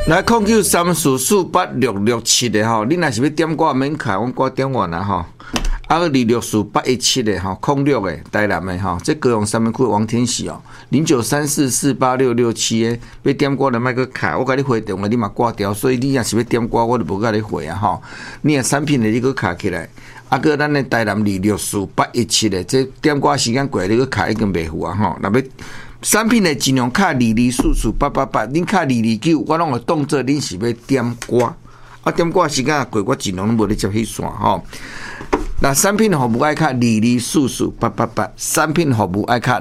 来0934486667的吼，你若是要点歌免卡，阮歌点完啦吼。264817的吼，06的台南的吼，这高雄三民区王天喜哦，0934486667的要点歌就莫去卡，我甲你回电话你嘛挂掉，所以你若是要点歌，我就无甲你回啊吼。你啊产品的你去卡起来，个咱的台南264817的，这点歌时间过你去卡已经袂赴啊吼，若要。产品的尽量卡22448888，恁卡229，我拢会当做恁是要点歌，点歌时间过，我尽量拢无咧接迄线吼。那产品服务爱卡22448888，产品服务爱卡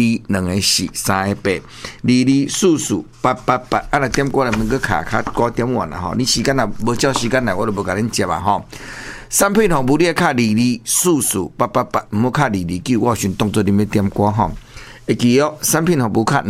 2242488，2244888，若点歌来免去卡歌点完啦吼。你时间若无照时间来，我就无甲恁接啊吼。产品服务你爱卡2244488，毋好卡229，我先当做恁要点歌吼。会记哦，产品服务卡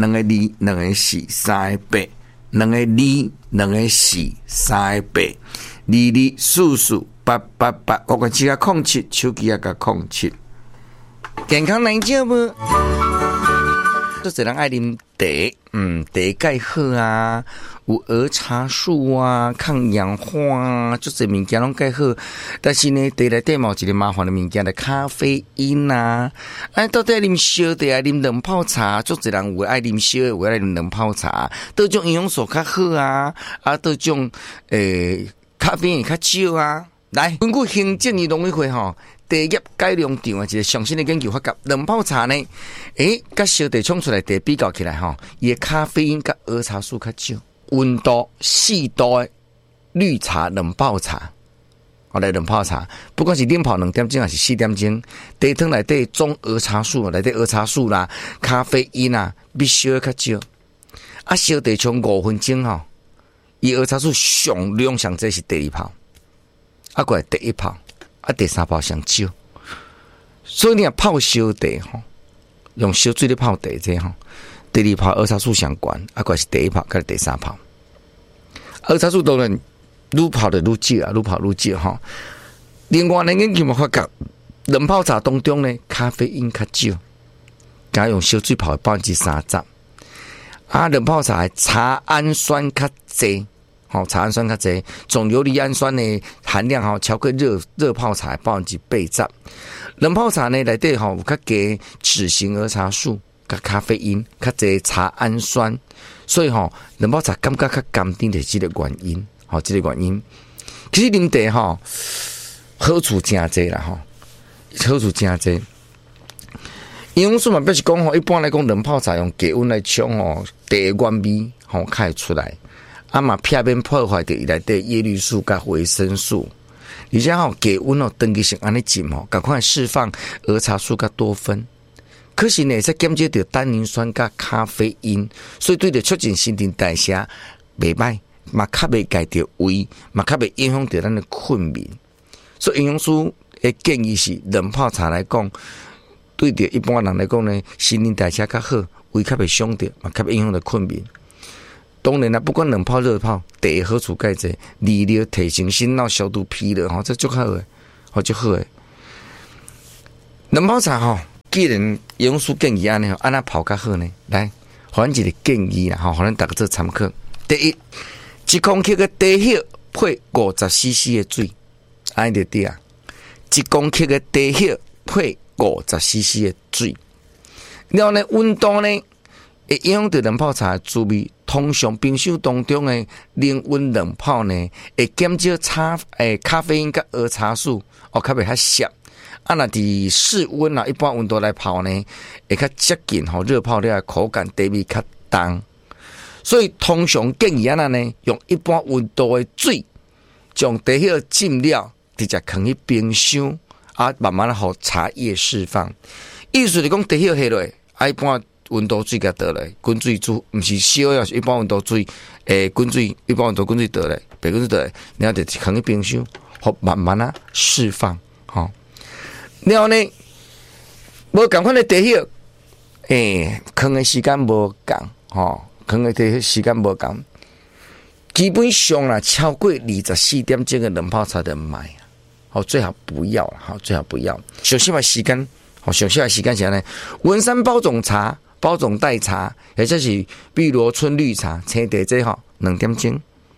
22448，22448，2244488，我个只个07，手机也个07。健康难照无？都一人爱啉茶，茶钙好啊，有儿茶素啊，抗氧化啊，就这物件拢钙好。但是呢，茶内底嘛有一个麻烦的物件，的咖啡因啊。到底啉烧茶啊，啉冷泡茶，就一人有爱啉烧的，有爱啉冷泡茶，倒种营养素较好啊，倒种咖啡因较少啊。来，根据行政院农委会吼。茶叶改良场啊，一个上新的研究发觉，冷泡茶呢，甲烧茶冲出来茶比较起来吼，伊的咖啡因甲儿茶素较少，温度适度的绿茶冷泡茶，来冷泡茶，不管是冷泡2点钟还是4点钟，茶汤内底总儿茶素内底儿茶素啦，咖啡因啊，比烧的较少。烧茶冲5分钟吼，伊儿茶素上量上济是第2泡，过来第1泡。第3泡上少，所以你泡烧茶吼，用烧水咧泡茶这吼，第2泡儿茶素上悬，过是第1泡，跟第3泡。儿茶素当然愈泡就愈少啊，愈泡愈少吼。另外呢，研究嘛发觉，冷泡茶当中呢，咖啡因较少，加用烧水泡30%。冷泡茶的茶氨酸较济。茶氨酸较济，总游离氨酸的含量超过热泡茶80%。冷泡茶呢内底有较低脂型儿茶素、甲咖啡因、较济茶氨酸，所以冷泡茶感觉较甘甜的这个原因。这个原因，其实啉茶好处真济啦好处真济。营养素嘛表示讲一般来讲冷泡茶用低温来冲茶的原味较会出来。嘛片面破坏着伊内底叶绿素甲维生素，而且低温长期性安尼浸赶快释放儿茶素甲多酚。可是呢，会减少着单宁酸甲咖啡因，所以对着促进新陈代谢袂歹，嘛较袂解着胃，嘛较袂影响着咱的困眠。所以营养师的建议是，冷泡茶来讲，对着一般人来讲呢，新陈代谢较好，胃较袂伤着，嘛较袂影响着困眠。当然啦，不管冷泡热泡，茶好处介济，利尿提神醒脑消毒疲劳，这足好诶，足好诶。冷泡茶既然营养师建议安尼，安那泡较好呢？来，还一个建议啦，互咱大家做参考。第一，1公克的茶叶配50cc 的水，安尼就对啊。1公克的茶叶配50cc 的水，然后呢，温度呢会影响到冷泡茶的滋味。通常冰箱当中的冷温冷泡呢，会减少咖啡因甲儿茶素，较袂较涩。若伫室温一般温度来泡呢，会较接近热泡了口感茶味较重。所以通常建议安呢，用一般温度的水，将茶叶浸了，直接放去冰箱，慢慢让茶叶释放。意思是讲茶叶下落，一般。温度水甲倒来，滚水煮，毋是烧啊，是一般温度水，滚水，一般温度滚水倒来，白滚水倒来，然后就放去冰箱，好慢慢释放，然后呢，无共款的茶叶，放的时间无共，放的茶叶时间无共，基本上啦，超过24点钟的冷泡茶就买，最好不要啦，最好不要。上适合时间，上适合时间是呢，文山包种茶。包种代茶，或者是碧螺春绿茶、青茶这2点钟，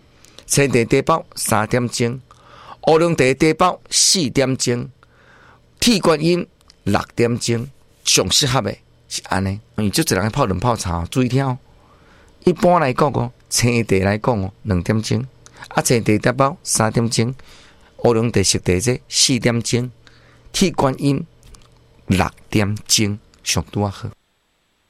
青茶茶包3点钟，乌龙茶茶包4点钟，铁观音6点钟，上适合的是安尼。因就一人泡冷泡茶，注意听哦。一般来讲哦，青茶来讲哦，2点钟，青茶茶包3点钟，乌龙茶熟茶这4点钟，铁观音6点钟，上拄好。